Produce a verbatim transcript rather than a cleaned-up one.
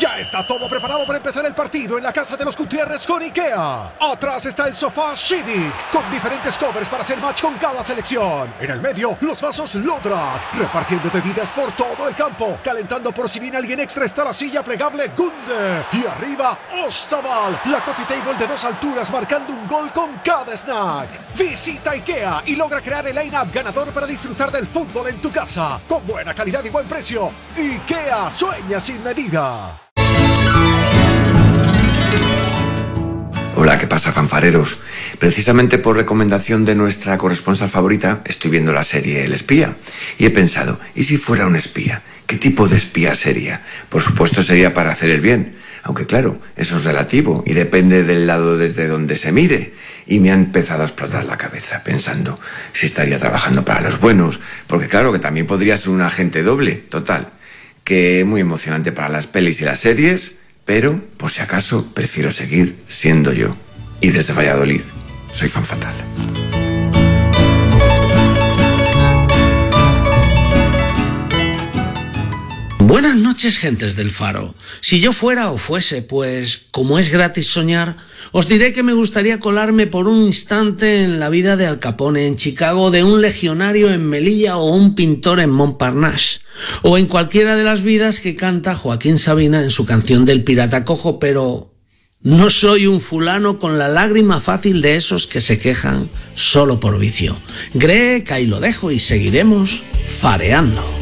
Ya está todo preparado para empezar el partido en la casa de los Gutiérrez con IKEA. Atrás está el sofá Civic, con diferentes covers para hacer match con cada selección. En el medio, los vasos Lodrat, repartiendo bebidas por todo el campo. Calentando por si viene alguien extra está la silla plegable Gunde. Y arriba, Ostaval, la coffee table de dos alturas marcando un gol con cada snack. Visita IKEA y logra crear el line-up ganador para disfrutar del fútbol en tu casa. Con buena calidad y buen precio. IKEA sueña sin medida. Hola, ¿qué pasa, fanfareros? Precisamente por recomendación de nuestra corresponsal favorita, estoy viendo la serie El Espía y he pensado, ¿y si fuera un espía? ¿Qué tipo de espía sería? Por supuesto sería para hacer el bien, aunque claro, eso es relativo y depende del lado desde donde se mire. Y me ha empezado a explotar la cabeza pensando si estaría trabajando para los buenos, porque claro que también podría ser un agente doble, total, que muy emocionante para las pelis y las series. Pero, por si acaso, prefiero seguir siendo yo. Y desde Valladolid, soy fan fatal. Buenas noches, gentes del Faro. Si yo fuera o fuese, pues, como es gratis soñar, os diré que me gustaría colarme por un instante en la vida de Al Capone en Chicago, de un legionario en Melilla o un pintor en Montparnasse, o en cualquiera de las vidas que canta Joaquín Sabina en su canción del pirata cojo, pero no soy un fulano con la lágrima fácil de esos que se quejan solo por vicio. Grec, ahí lo dejo y seguiremos fareando.